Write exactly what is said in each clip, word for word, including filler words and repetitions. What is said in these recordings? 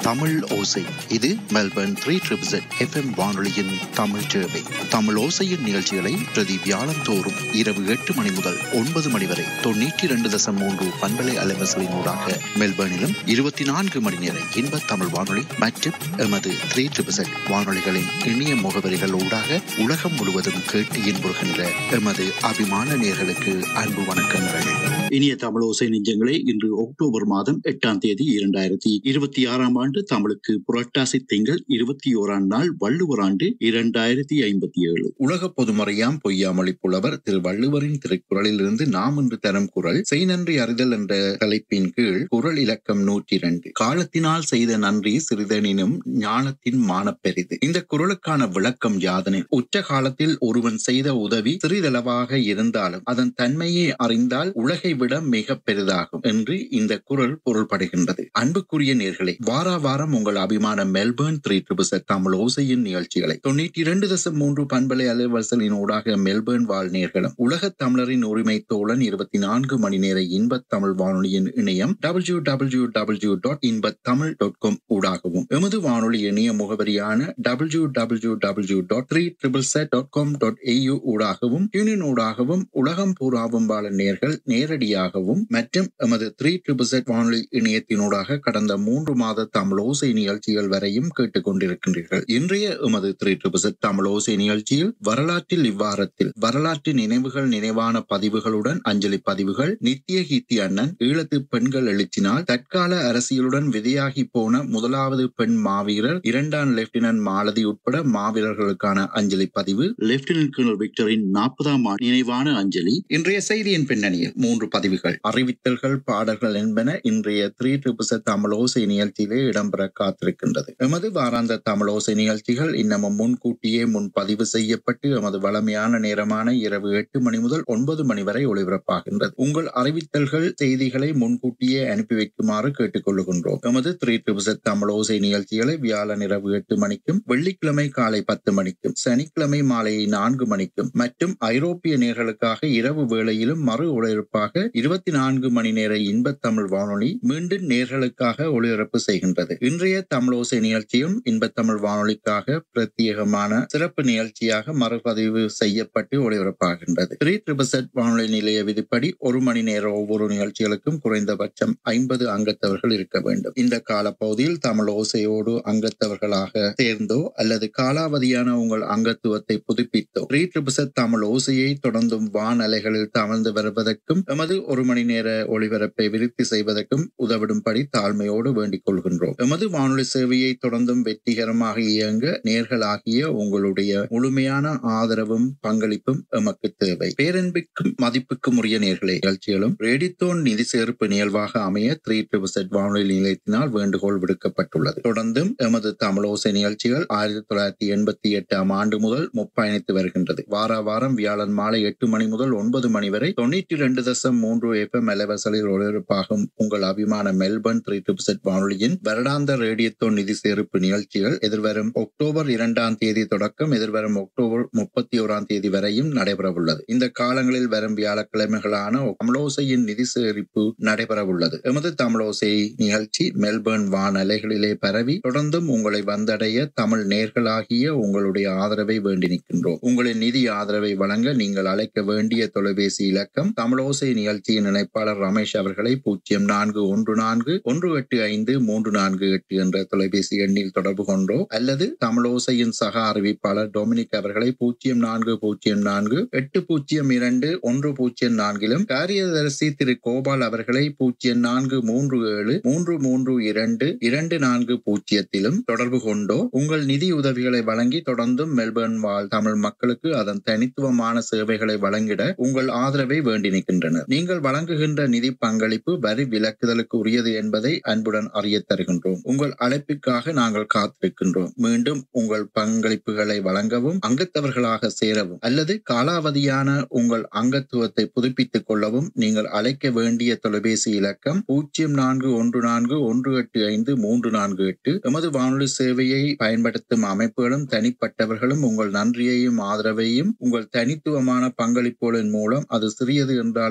தமிழ் ஓசை. இது Melbourne three triple F M வானொலியின் தமிழ் சேவை. தமிழ் ஓசையின் நிகழ்ச்சிகளை பிரதி வியாழம் தோறும் இரவு எட்டு மணி முதல் ஒன்பது மணி வரை தொண்ணூற்றி இரண்டு தசம் மூன்று பண்பலை அலைவரிசையினூடாக மெல்பர்னிலும் இருபத்தி நான்கு மணி நேர இன்ப தமிழ் வானொலி மற்றும் எமது த்ரீ ட்ரிபிள் வானொலிகளின் இணைய முகவரிகள் ஊடாக உலகம் முழுவதும் கேட்டு இன்புறுகின்ற எமது அபிமான நேயர்களுக்கு அன்பு வணக்கங்கள். இனிய தமிழ் ஓசை நெஞ்சங்களே, இன்று அக்டோபர் மாதம் எட்டாம் தேதி இரண்டாயிரத்தி இருபத்தி ஆறாம் ஆண்டு, தமிழுக்கு புரட்டாசி திங்கள் இருபத்தி ஓராம் நாள், வள்ளுவர் ஆண்டு இரண்டாயிரத்தி ஐம்பத்தி ஏழு. உலக பொதுமறையாம் பொய்யாமொழி புலவர் திரு வள்ளுவரின் திருக்குறளில் இருந்து நாம் இன்று தரும் குறள் செய் நன்றி அறிதல் என்ற தலைப்பின் கீழ் குறள் இலக்கம் நூற்றி இரண்டு. காலத்தினால் செய்த நன்றி சிறிதெனினும் ஞானத்தின் மானப்பெரிது. இந்த குறளுக்கான விளக்கம் யாதெனில், உற்ற காலத்தில் ஒருவன் செய்த உதவி சிறிதளவாக இருந்தாலும் அதன் தன்மையை அறிந்தால் உலகை விட மிக பெரிதாகும் என்று இந்த குறள் பொருள்படுகின்றது. அன்புக்குரிய நேர்களே, வார வாரம் உங்கள் அபிமான மெல்பர்ன் த்ரீ ட்ரிபிள் தமிழ் ஓசையின் நிகழ்ச்சிகளை தொண்ணூற்றி இரண்டு தசம் மூன்று பண்பலை அலைவரிசையின் ஊடாக மெல்பர்ன் வாழ் நேர்களும் உலக தமிழரின் உரிமை தோழன் இருபத்தி நான்கு மணி நேர இன்பத் தமிழ் வானொலியின் இணையம் டபிள்யூ டபிள்யூ டபிள்யூ டாட் இன்பத் தமிழ் டாட் காம் ஊடாகவும் எமது வானொலி இணைய முகவரியான W W W dot three triple set dot com dot AU ஊடாகவும் யூனியன் ஊடாகவும் உலகம் பூராவும் வாழ நேர்கள் நேரடியாகவும் மற்றும் எமது த்ரீ ட்ரிபிள் செட் வானொலி இணையத்தினூடாக கடந்த மூன்று மாத தமிழ் ஓசை நிகழ்ச்சிகள் வரையும் கேட்டுக் கொண்டிருக்கின்றீர்கள். இன்றைய எமது த்ரீ ட்ரிபிள் செட் தமிழ் ஓசை நிகழ்ச்சியில் வரலாற்றில் இவ்வாரத்தில் வரலாற்று நினைவுகள் நினைவான பதிவுகளுடன் அஞ்சலி பதிவுகள், நித்திய கீர்த்தி அண்ணன், ஈழத்து பெண்கள் எழுச்சினால், தற்கால அரசியலுடன் விதையாகி போன முதலாவது பெண் மாவீரர் இரண்டாம் லெப்டினன்ட் மாலதி உட்பட மாவீரர்களுக்கான அஞ்சலி பதிவு, லெப்டினன்ட் கர்னல் விக்டரின் நாற்பதாம் ஆண்டு நினைவான அஞ்சலி. இன்றைய செய்தியின் பின்னணியில் மூன்று பதிவுகள், அறிவித்தல்கள், பாடல்கள் என்பன இன்றைய த்ரீ ட்ரிபிள் செட் தமிழ் ஓசை நிகழ்ச்சியிலே இடம்பெற காத்திருக்கின்றது. எமது வாராந்த தமிழ் ஓசை நிகழ்ச்சிகள் இன்னமும் முன்கூட்டியே முன்பதிவு செய்யப்பட்டு எமது வளமையான நேரமான இரவு எட்டு மணி முதல் ஒன்பது மணி வரை ஒளிபரப்பாகின்றது. உங்கள் அறிவித்தல்கள், செய்திகளை முன்கூட்டியே அனுப்பி வைக்குமாறு கேட்டுக் கொள்ளுகின்றோம். எமது த்ரீ ட்ரிபிள் செட் தமிழ் ஓசை நிகழ்ச்சிகளை வியாழன் இரவு எட்டு மணிக்கும், வெள்ளிக்கிழமை காலை பத்து மணிக்கும், சனிக்கிழமை மாலை நான்கு மணிக்கும் மற்றும் ஐரோப்பிய நேர்களுக்காக இரவு வேளையிலும் மறு ஒளிபரப்பாக இருபத்தி நான்கு மணி நேர இன்பத் தமிழ் வானொலி மீண்டும் நேர்களுக்காக ஒளிபரப்பு செய்கின்றது. இன்றைய தமிழோசை நிகழ்ச்சியும் இன்பத் தமிழ் வானொலிக்காக பிரத்யேகமான சிறப்பு நிகழ்ச்சியாக மறுபதிவு செய்யப்பட்டு ஒளிபரப்பாகின்றது. த்ரீ ட்ரிபிள் செட் வானொலி நிலைய விதிப்படி ஒரு மணி நேர ஒவ்வொரு நிகழ்ச்சிகளுக்கும் குறைந்தபட்சம் ஐம்பது அங்கத்தவர்கள் இருக்க வேண்டும். இந்த காலப்பகுதியில் தமிழ் ஓசையோடு அங்கத்தவர்களாக சேர்ந்தோ அல்லது காலாவதியான உங்கள் அங்கத்துவத்தை புதுப்பித்தோ த்ரீ ட்ரிபிள் செட் தமிழ் ஓசையை தொடர்ந்தும் வானலைகளில் தவழ்ந்து வருவதற்கும் எமது ஒரு மணி நேர ஒளிபரப்பை விருத்தி செய்வதற்கும் உதவிடும்படி தாழ்மையோடு வேண்டிக் கொள்கின்றோம். எமது வானொலி சேவையை தொடர்ந்தும் வெற்றிகரமாக இயங்க நேர்களாகிய உங்களுடைய முழுமையான ஆதரவும் பங்களிப்பும் எமக்கு தேவை. பேரன்பிற்கும் மதிப்புக்கும் உரிய நேர்களே, நிகழ்ச்சிகளும் ரேடியோன் நிதி சேர்ப்பு நிகழ்வாக அமைய த்ரீ ட்ரிபிள் செட் வானொலி நிலையத்தினால் வேண்டுகோள் விடுக்கப்பட்டுள்ளது. தொடர்ந்தும் எமது தமிழோசை நிகழ்ச்சிகள் ஆயிரத்தி தொள்ளாயிரத்தி எண்பத்தி எட்டாம் ஆண்டு முதல் முப்பயணித்து வருகின்றது. வார வாரம் வியாழன் மாலை எட்டு மணி முதல் ஒன்பது மணி வரை தொண்ணூற்றி இரண்டு தசம் மூன்று எஃப்எம் அலைவரிசையில் ஒளிபரப்பாகும் உங்கள் அபிமான மெல்பர்ன் த்ரீ ட்ரிபிள் செட் வானொலியின் வருடாந்த ரேடியோ நிதி சேர்ப்பு நிகழ்ச்சிகள் எதிர்வரும் அக்டோபர் இரண்டாம் தேதி தொடக்கம் எதிர்வரும் அக்டோபர் முப்பத்தி ஓராம் தேதி வரையும் நடைபெறவுள்ளது. இந்த காலங்களில் வரும் வியாழக்கிழமைகளான தமிழோசையின் நிதி சேரிப்பு நடைபெறவுள்ளது. எமது தமிழோசை நிகழ்ச்சி மெல்பர்ன் வானலைகளிலே பரவி தொடர்ந்தும் உங்களை வந்தடைய தமிழ் நேர்களாகிய உங்களுடைய ஆதரவை வேண்டி நிற்கின்றோம். உங்களின் நிதி ஆதரவை வழங்க நீங்கள் அழைக்க வேண்டிய தொலைபேசி இலக்கம் தமிழோசை நிகழ்ச்சியின் இணைப்பாளர் ரமேஷ் அவர்களை பூஜ்ஜியம் நான்கு ஒன்று நான்கு ஒன்று எட்டு ஐந்து மூன்று நான்கு எட்டு என்ற தொலைபேசி எண்ணில் தொடர்பு கொண்டோ அல்லது தமிழோசையின் சக அறிவிப்பாளர் டொமினிக் அவர்களை பூஜ்ஜியம் நான்கு பூஜ்ஜியம் நான்கு எட்டு பூஜ்ஜியம் இரண்டு ஒன்று பூஜ்ஜியம் நான்கிலும், காரியதரிசி திரு கோபால் அவர்களை பூஜ்ஜியம் நான்கு மூன்று ஏழு மூன்று மூன்று இரண்டு இரண்டு நான்கு பூஜ்ஜியத்திலும் தொடர்பு கொண்டோ உங்கள் நிதி உதவிகளை வழங்கி தொடர்ந்தும் மெல்பர்ன் வாழ் தமிழ் மக்களுக்கு அதன் தனித்துவமான சேவைகளை வழங்கிட உங்கள் ஆதரவை வேண்டி நிற்கின்றனர். நீங்கள் வழங்குகின்ற நிதி பங்களிப்பு வரி விலக்குதலுக்கு உரியது என்பதை அன்புடன் அறிய தருகின்றோம். உங்கள் அழைப்பிற்காக நாங்கள் காத்திருக்கின்றோம். மீண்டும் உங்கள் பங்களிப்புகளை வழங்கவும், அங்கத்தவர்களாக சேரவும் அல்லது காலாவதியான உங்கள் அங்கத்துவத்தை புதுப்பித்துக் கொள்ளவும் நீங்கள் அழைக்க வேண்டிய தொலைபேசி இலக்கம் பூஜ்ஜியம் நான்கு ஒன்று நான்கு ஒன்று எட்டு ஐந்து மூன்று நான்கு எட்டு. எமது வானொலி சேவையை பயன்படுத்தும் அமைப்புகளும் தனிப்பட்டவர்களும் உங்கள் நன்றியையும் ஆதரவையும் உங்கள் தனித்துவமான பங்களிப்புகளின் மூலம், அது சிறியது என்றாலும் பரவாயில்லை,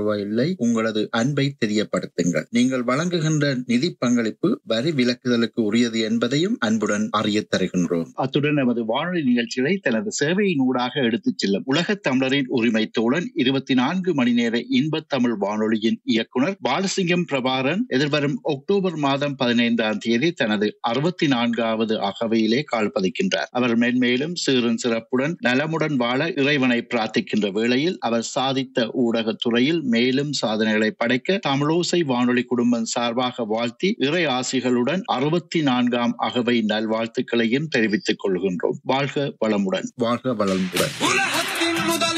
பரவாயில்லை, உங்களது அன்பை தெரியப்படுத்துங்கள். நீங்கள் வழங்குகின்ற நிதி பங்களிப்பு வரி விலக்குதலுக்கு உரியது என்பதையும் அன்புடன் அறிய தருகின்றோம். அத்துடன் நமது வானொலி நிகழ்ச்சிகளை தனது சேவையின் ஊடாக எடுத்துச் செல்லும் உலகத் தமிழரின் உரிமை தோழன் இருபத்தி நான்கு மணி நேர இன்பத் தமிழ் வானொலியின் இயக்குனர் பாலசிங்கம் பிரபாரன் எதிர்வரும் அக்டோபர் மாதம் பதினைந்தாம் தேதி தனது அறுபத்தி நான்காவது அகவையிலே கால் பதிக்கின்றார். அவர் மென்மேலும் சீரும் சிறப்புடன் நலமுடன் வாழ இறைவனை பிரார்த்திக்கின்ற வேளையில் அவர் சாதித்த ஊடகத்துறையில் மேலும் சாதனைகளை படைக்க தமிழோசை வானொலி குடும்பம் சார்பாக வாழ்த்தி இறை ஆசிகளுடன் அறுபத்தி நான்காம் அகவை நல்வாழ்த்துக்களையும் தெரிவித்துக் கொள்கின்றோம். வாழ்க வளமுடன். வாழ்க வளமுடன்.